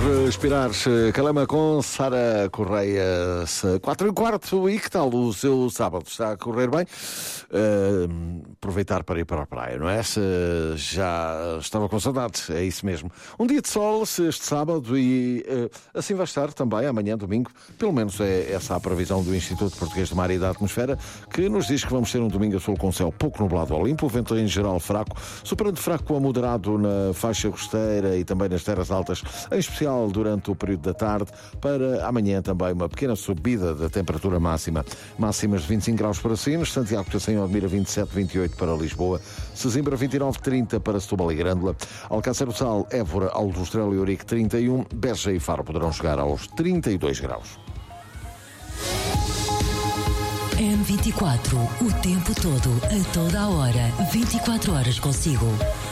respirar. Calama com Sara Correia, 4:15. E que tal o seu sábado? Está a correr bem? Aproveitar para ir para a praia, não é? Se já estava com saudades, é isso mesmo. Um dia de sol este sábado e assim vai estar também amanhã, domingo. Pelo menos é essa a previsão do Instituto Português de Mar e da Atmosfera, que nos diz que vamos ter um domingo a sul com céu pouco nublado ou limpo, o vento em geral fraco, superando fraco a moderado na faixa costeira e também nas terras altas, em especial durante o período da tarde. Para amanhã também uma pequena subida da temperatura máxima. Máximas de 25 graus para Sines, Santiago, Cacém e Odmira 27, 28 para Lisboa, Sesimbra 29, 30 para Setúbal e Grândola, Alcácer do Sal, Évora, Aljustrel e Ourique 31, Beja e Faro poderão chegar aos 32 graus. M24, o tempo todo, a toda a hora, 24 horas consigo.